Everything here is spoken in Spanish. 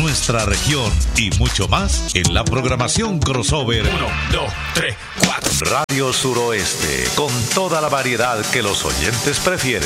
nuestra región y mucho más en la programación crossover 1, 2, 3, 4. Radio Suroeste, con toda la variedad que los oyentes prefieren.